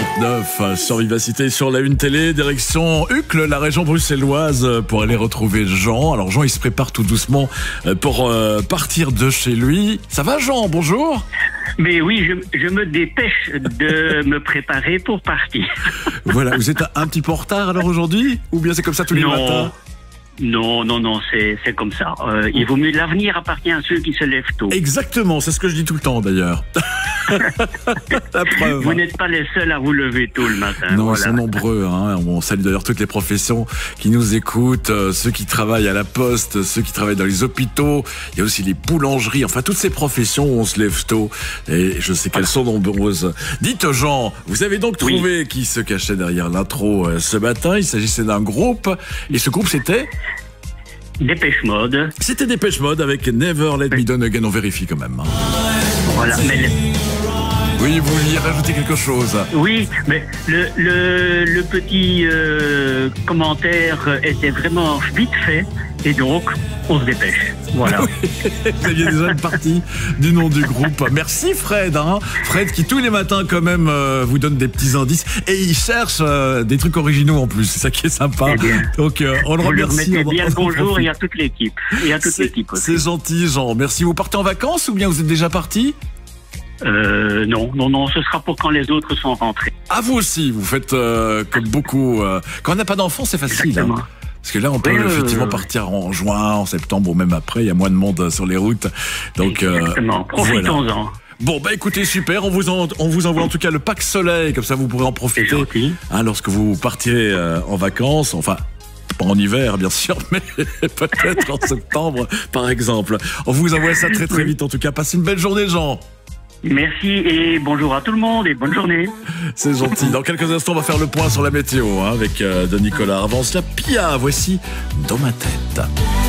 9 sur Vivacité, sur la Une Télé, direction Uccle, la région bruxelloise, pour aller retrouver Jean. Alors Jean, il se prépare tout doucement pour partir de chez lui. Ça va Jean? Bonjour. Mais oui, je me dépêche de me préparer pour partir. Voilà, vous êtes un petit peu en retard alors aujourd'hui? Ou bien c'est comme ça tous les matins? Non, c'est comme ça. Il vaut mieux, l'avenir appartient à ceux qui se lèvent tôt. Exactement, c'est ce que je dis tout le temps d'ailleurs. La preuve. Vous n'êtes pas les seuls à vous lever tôt le matin. Non, voilà. ils sont nombreux. On salue d'ailleurs toutes les professions qui nous écoutent, ceux qui travaillent à la poste, ceux qui travaillent dans les hôpitaux. Il y a aussi les boulangeries, enfin toutes ces professions où on se lève tôt. Et je sais qu'elles sont nombreuses. Dites Jean, vous avez donc trouvé qui se cachait derrière l'intro ce matin. Il s'agissait d'un groupe. Et ce groupe c'était Dépêche Mode. C'était Dépêche Mode avec Never Let Me Down Again. On vérifie quand même. Voilà, mais oui, vous vouliez rajouter quelque chose? oui, mais le petit commentaire était vraiment vite fait, et donc on se dépêche. Voilà. Vous aviez déjà une partie du nom du groupe. Merci Fred. Fred qui tous les matins quand même vous donne des petits indices et il cherche des trucs originaux en plus. C'est ça qui est sympa. Donc on le remercie. Vous bien le bonjour et à toute l'équipe. Et à toute l'équipe aussi. C'est gentil Jean. Merci. Vous partez en vacances ou bien vous êtes déjà parti? Non, ce sera pour quand les autres sont rentrés. Ah, vous aussi, vous faites comme beaucoup. Quand on n'a pas d'enfants, c'est facile. Exactement. Parce que là, on peut effectivement partir en juin, en septembre ou même après. Il y a moins de monde sur les routes. Donc, exactement. Profitons-en. Voilà. Bon, bah écoutez, super. On vous envoie en tout cas le pack soleil. Comme ça, vous pourrez en profiter lorsque vous partirez en vacances. Enfin, pas en hiver, bien sûr, mais peut-être en septembre, par exemple. On vous envoie ça très très vite. En tout cas, passez une belle journée, Jean. Merci et bonjour à tout le monde et bonne journée. C'est gentil. Dans quelques instants, on va faire le point sur la météo avec de Nicolas. Avant cela, Pia, voici Dans ma tête.